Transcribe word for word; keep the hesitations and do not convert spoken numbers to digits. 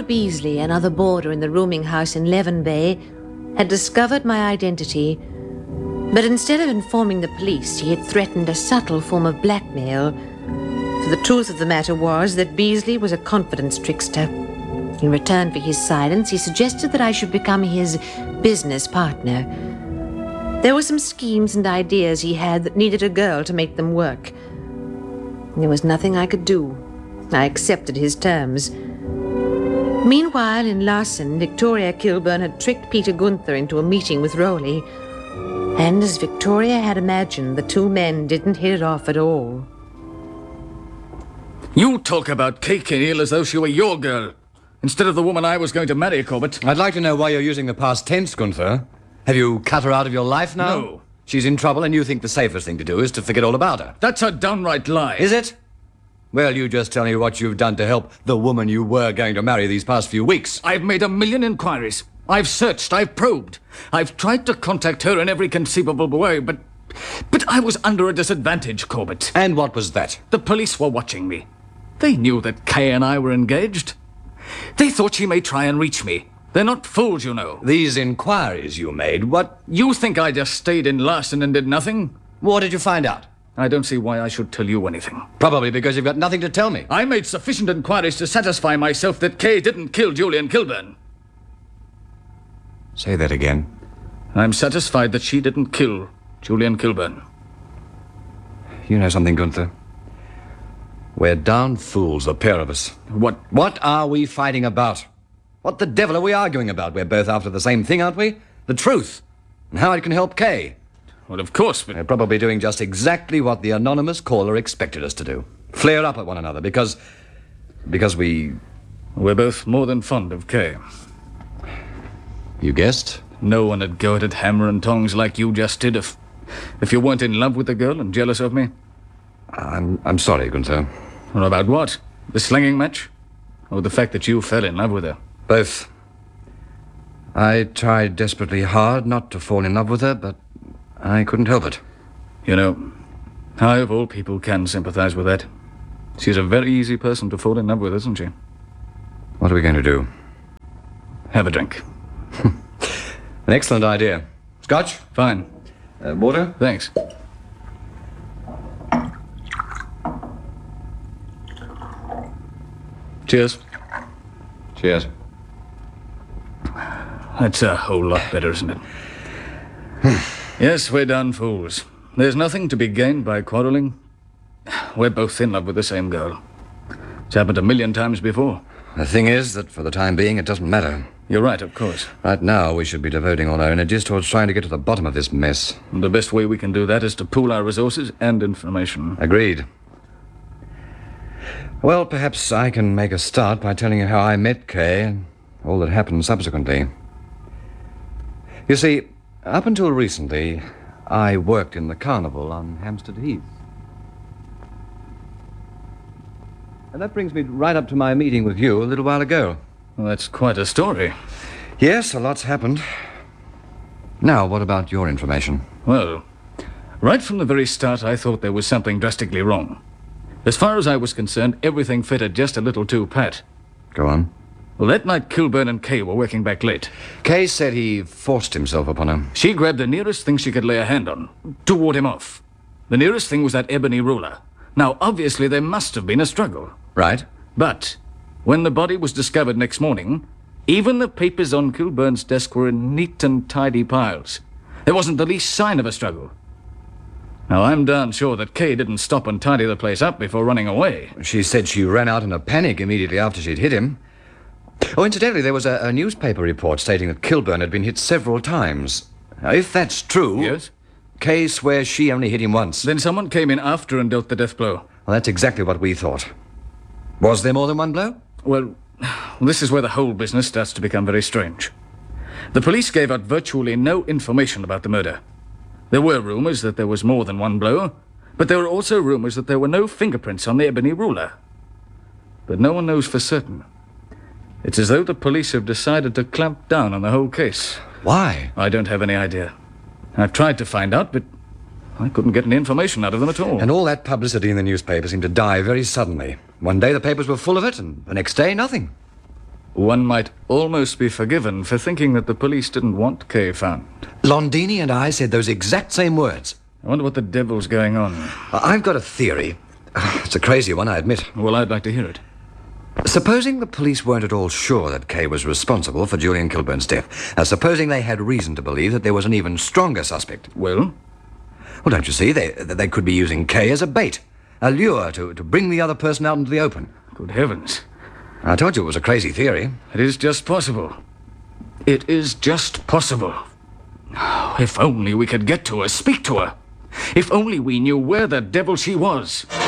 Lord Beasley, another boarder in the rooming house in Leven Bay, had discovered my identity, but instead of informing the police, he had threatened a subtle form of blackmail. For the truth of the matter was that Beasley was a confidence trickster. In return for his silence, he suggested that I should become his business partner. There were some schemes and ideas he had that needed a girl to make them work. There was nothing I could do. I accepted his terms. Meanwhile, in Larson, Victoria Kilburn had tricked Peter Gunther into a meeting with Rowley. And as Victoria had imagined, the two men didn't hit it off at all. You talk about Kay Kinneal as though she were your girl, instead of the woman I was going to marry, Corbett. I'd like to know why you're using the past tense, Gunther. Have you cut her out of your life now? No. She's in trouble and you think the safest thing to do is to forget all about her. That's a downright lie. Is it? Well, you just tell me what you've done to help the woman you were going to marry these past few weeks. I've made a million inquiries. I've searched, I've probed. I've tried to contact her in every conceivable way, but... But I was under a disadvantage, Corbett. And what was that? The police were watching me. They knew that Kay and I were engaged. They thought she may try and reach me. They're not fools, you know. These inquiries you made, what... You think I just stayed in Larson and did nothing? What did you find out? I don't see why I should tell you anything. Probably because you've got nothing to tell me. I made sufficient inquiries to satisfy myself that Kay didn't kill Julian Kilburn. Say that again. I'm satisfied that she didn't kill Julian Kilburn. You know something, Gunther? We're down fools, the pair of us. What? What are we fighting about? What the devil are we arguing about? We're both after the same thing, aren't we? The truth. And how it can help Kay. Well, of course, but... We're probably doing just exactly what the anonymous caller expected us to do. Flare up at one another, because... Because we... We're both more than fond of Kay. You guessed? No one would go at it hammer and tongs like you just did if... If you weren't in love with the girl and jealous of me. I'm... I'm sorry, Gunther. Or about what? The slinging match? Or the fact that you fell in love with her? Both. I tried desperately hard not to fall in love with her, but I couldn't help it. You know, I of all people can sympathize with that. She's a very easy person to fall in love with, isn't she? What are we going to do? Have a drink. An excellent idea. Scotch? Fine. Uh, water? Thanks. Cheers. Cheers. That's a whole lot better, isn't it? Yes, we're done fools. There's nothing to be gained by quarreling. We're both in love with the same girl. It's happened a million times before. The thing is that for the time being, it doesn't matter. You're right, of course. Right now, we should be devoting all our energies towards trying to get to the bottom of this mess. And the best way we can do that is to pool our resources and information. Agreed. Well, perhaps I can make a start by telling you how I met Kay and all that happened subsequently. You see, up until recently, I worked in the carnival on Hampstead Heath. And that brings me right up to my meeting with you a little while ago. Well, that's quite a story. Yes, a lot's happened. Now, what about your information? Well, right from the very start, I thought there was something drastically wrong. As far as I was concerned, everything fitted just a little too pat. Go on. Well, that night Kilburn and Kay were working back late. Kay said he forced himself upon her. She grabbed the nearest thing she could lay a hand on to ward him off. The nearest thing was that ebony ruler. Now, obviously, there must have been a struggle. Right. But when the body was discovered next morning, even the papers on Kilburn's desk were in neat and tidy piles. There wasn't the least sign of a struggle. Now, I'm darn sure that Kay didn't stop and tidy the place up before running away. She said she ran out in a panic immediately after she'd hit him. Oh, incidentally, there was a, a newspaper report stating that Kilburn had been hit several times. Now, if that's true... Yes? Kay swears she only hit him once. Then someone came in after and dealt the death blow. Well, that's exactly what we thought. Was there more than one blow? Well, this is where the whole business starts to become very strange. The police gave out virtually no information about the murder. There were rumors that there was more than one blow, but there were also rumors that there were no fingerprints on the ebony ruler. But no one knows for certain. It's as though the police have decided to clamp down on the whole case. Why? I don't have any idea. I've tried to find out, but I couldn't get any information out of them at all. And all that publicity in the newspaper seemed to die very suddenly. One day the papers were full of it, and the next day, nothing. one might almost be forgiven for thinking that the police didn't want Kay found. Londini and I said those exact same words. I wonder what the devil's going on. I've got a theory. It's a crazy one, I admit. Well, I'd like to hear it. Supposing the police weren't at all sure that Kay was responsible for Julian Kilburn's death, uh, supposing they had reason to believe that there was an even stronger suspect. Well? Well, don't you see? They, they could be using Kay as a bait, a lure to, to bring the other person out into the open. Good heavens. I told you it was a crazy theory. It is just possible. It is just possible. If only we could get to her, speak to her. If only we knew where the devil she was.